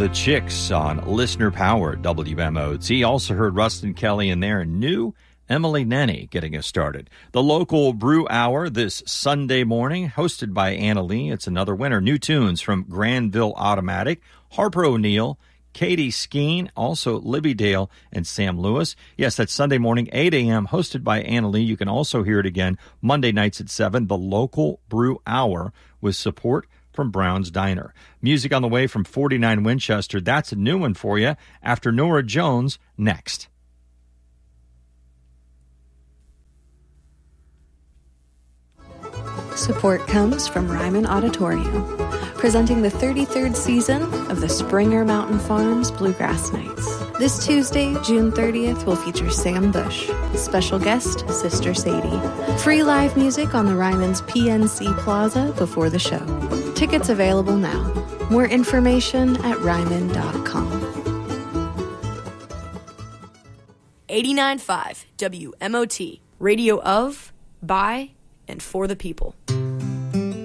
The Chicks on Listener Power, WMOT. Also heard Rustin Kelly in there, and new Emily Nenny getting us started. The local brew hour this Sunday morning, hosted by Anna Lee. It's another winner. New tunes from Granville Automatic, Harper O'Neill, Katie Skeen, also Libby Dale and Sam Lewis. Yes, that's Sunday morning, 8 a.m., hosted by Anna Lee. You can also hear it again Monday nights at 7, the local brew hour with support from Brown's Diner. Music on the way from 49 Winchester. That's a new one for you after Norah Jones next. Support comes from Ryman Auditorium, presenting the 33rd season of the Springer Mountain Farms Bluegrass Nights. This Tuesday, June 30th, will feature Sam Bush, special guest Sister Sadie. Free live music on the Ryman's PNC Plaza before the show. Tickets available now. More information at ryman.com. 89.5 WMOT, radio of, by, and for the people.